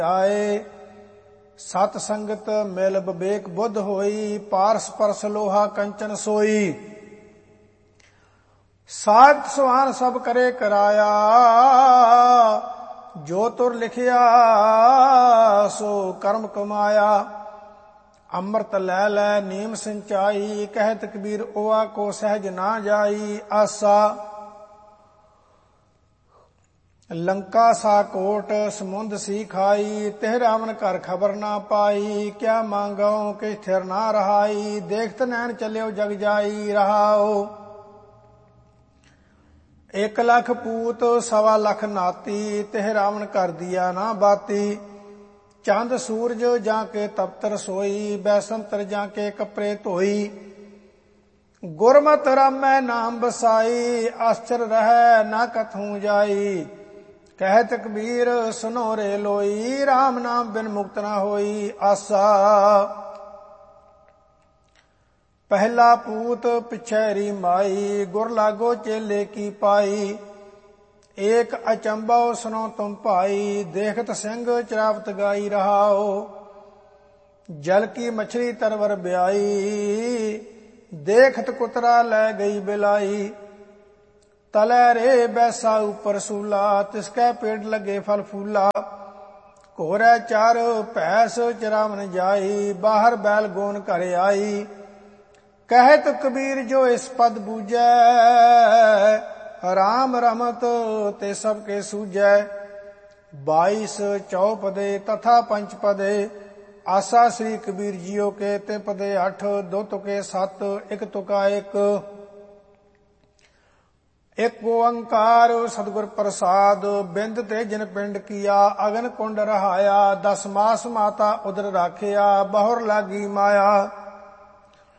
ਆਏ। ਸਤ ਸੰਗਤ ਮਿਲ ਵਿਵੇਕ ਬੁੱਧ ਹੋਈ, ਪਾਰਸ ਪਰਸ ਲੋਹਾ ਕੰਚਨ ਸੋਈ। ਸਾਧ ਸਵਾਨ ਸਭ ਕਰੇ ਕਰਾਇਆ, ਜੋ ਤੁਰ ਲਿਖਿਆ ਸੋ ਕਰਮ ਕਮਾਇਆ। ਅੰਮ੍ਰਿਤ ਲੈ ਲੈ ਨੀਮ ਸਿੰਚਾਈ, ਕਹਿਤ ਕਬੀਰ ਓਆ ਕੋ ਸਹਿਜ ਨਾ ਜਾਈ। ਆਸਾ ਲੰਕਾ ਸਾ ਕੋਟ ਸਮੁੰਦ ਸੀ ਖਾਈ, ਤਿਹ ਰਾਵਣ ਘਰ ਖਬਰ ਨਾ ਪਾਈ। ਕਿਆ ਮੰਗਉ ਕਿ ਥਿਰ ਨਾ ਰਹਾਈ, ਦੇਖਤ ਨੈਣ ਚੱਲਿਓ ਜਗ ਜਾਈ। ਰਹਾਓ 1 ਲੱਖ ਪੂਤ 1.25 ਲੱਖ ਨਾਤੀ, ਤਿਹ ਰਾਵਣ ਕਰ ਦਿਆ ਨਾ ਬਾਤੀ। ਚੰਦ ਸੂਰਜ ਜਾਂ ਕੇ ਤਪਤ ਰਸੋਈ, ਬੈਸੰਤਰ ਜਾਂ ਕੇ ਕੱਪੜੇ ਧੋਈ। ਗੁਰਮਤਿ ਰਾਮੈ ਨਾਮ ਬਸਾਈ, ਆਸਚਰ ਰਹਿ ਨਾ ਕਥੂ ਜਾਈ। ਕਹਿਤ ਕਬੀਰ ਸੁਨੋ ਰੇ ਲੋਈ, ਰਾਮ ਨਾਮ ਬਿਨ ਮੁਕਤ ਨਾ ਹੋਈ। ਆਸਾ ਪਹਿਲਾ ਪੂਤ ਪਿਛੈਰੀ ਮਾਈ, ਗੁਰ ਲਾਗੋ ਚੇਲੇ ਕੀ ਪਾਈ। ਏਕ ਅਚੰਭਉ ਸੁਨੋ ਤੁਮ ਭਾਈ, ਦੇਖਤ ਸਿੰਘ ਚਰਾਵਤ ਗਾਈ। ਰਹਾਓ ਜਲ ਕੀ ਮਛਲੀ ਤਰਵਰ ਬਿਆਈ, ਦੇਖਤ ਕੁਤਰਾ ਲੈ ਗਈ ਬਿਲਾਈ। ਤਲੈ ਰੇ ਬੈਸਾ ਉਪਰ ਸੂਲਾ, ਤਿਸਕੈ ਪੇਟ ਲਗੇ ਫਲ ਫੂਲਾ। ਘੋਰੈ ਚਾਰ ਭੈਸ ਚਰਾਵਨ ਜਾਈ, ਬਾਹਰ ਬੈਲ ਗੋਨ ਘਰ ਆਈ। ਕਹਿਤ ਕਬੀਰ ਜੋ ਇਸ ਪਦ ਬੂਝੈ, ਰਾਮ ਰਮਤ ਤੇ ਸਭ ਕੇ ਸੂਝੈ। 22 ਚੌਪਦੇ ਤਥਾ ਪੰਚ ਪਦੇ, ਆਸਾ ਸ੍ਰੀ ਕਬੀਰ ਜੀਓ ਕੇ। ਤੇ ਪਦੇ 8 ਦੋ ਤੁਕੇ 7 ਇੱਕ ਤੁਕਾ 1। ਇੱਕ ਓੰਕਾਰ ਸਤਿਗੁਰ ਪ੍ਰਸਾਦ, ਬਿੰਦ ਤੇ ਜਿਨ ਪਿੰਡ ਕੀਆ, ਅਗਨ ਕੁੰਡ ਰਹਾਇਆ। 10 ਮਾਸ ਮਾਤਾ ਉਦਰ ਰਾਖਿਆ, ਬਹੁਰ ਲਾਗੀ ਮਾਇਆ।